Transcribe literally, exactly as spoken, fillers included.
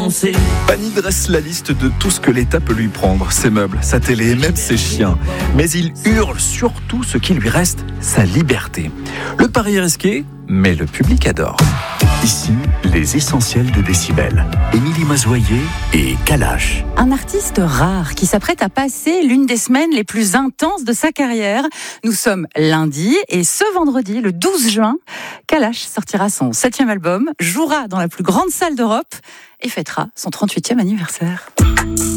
danser. Pani dresse la liste de tout ce que l'État peut lui prendre, ses meubles, sa télé et même ses chiens. Mais il hurle surtout ce qui lui reste, sa liberté. Le pari est risqué, mais le public adore. Ici, les essentiels de Décibel. Émilie Mazoyer et Kalash. Un artiste rare qui s'apprête à passer l'une des semaines les plus intenses de sa carrière. Nous sommes lundi et ce vendredi, le douze juin, Kalash sortira son septième album, jouera dans la plus grande salle d'Europe et fêtera son trente-huitième anniversaire.